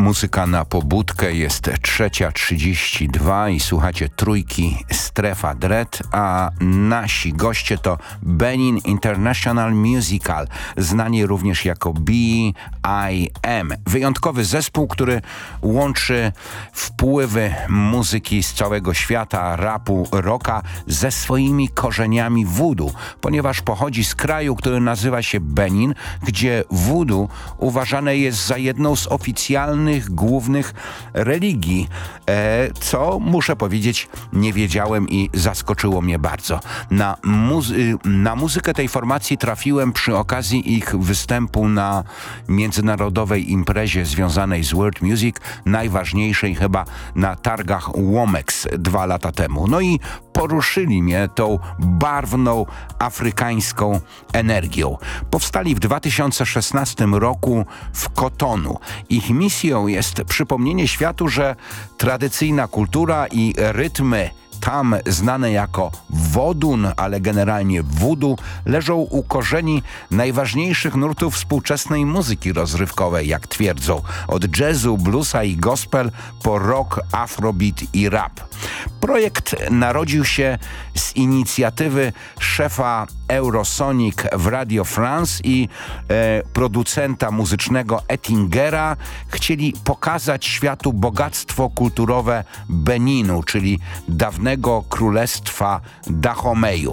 Muzyka na pobudkę, jest 3:32 i słuchacie Trójki Strefa Dread, a nasi goście to Benin International Musical, znani również jako B.I.M. Wyjątkowy zespół, który łączy wpływy muzyki z całego świata, rapu, rocka ze swoimi korzeniami voodoo, ponieważ pochodzi z kraju, który nazywa się Benin, gdzie voodoo uważane jest za jedną z oficjalnych, głównych religii, co muszę powiedzieć nie wiedziałem i zaskoczyło mnie bardzo. Na muzykę tej formacji trafiłem przy okazji ich występu na międzynarodowej imprezie związanej z World Music, najważniejszej chyba na targach Womex 2 lata temu. No i poruszyli mnie tą barwną, afrykańską energią. Powstali w 2016 roku w Kotonu. Ich misją jest przypomnienie światu, że tradycyjna kultura i rytmy tam znane jako wodun, ale generalnie voodoo, leżą u korzeni najważniejszych nurtów współczesnej muzyki rozrywkowej, jak twierdzą, od jazzu, bluesa i gospel po rock, afrobeat i rap. Projekt narodził się z inicjatywy szefa Eurosonic w Radio France i producenta muzycznego Ettingera. Chcieli pokazać światu bogactwo kulturowe Beninu, czyli dawnego królestwa Dahomeju.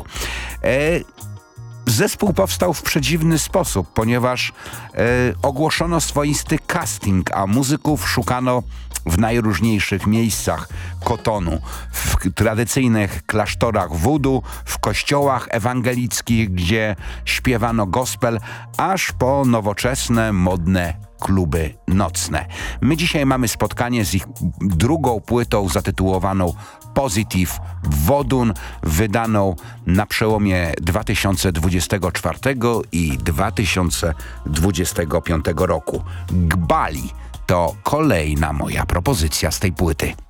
Zespół powstał w przedziwny sposób, ponieważ ogłoszono swoisty casting, a muzyków szukano w najróżniejszych miejscach Kotonu, w tradycyjnych klasztorach voodoo, w kościołach ewangelickich, gdzie śpiewano gospel, aż po nowoczesne, modne kluby nocne. My dzisiaj mamy spotkanie z ich drugą płytą zatytułowaną Positive Wodun, wydaną na przełomie 2024 i 2025 roku. Gbali to kolejna moja propozycja z tej płyty.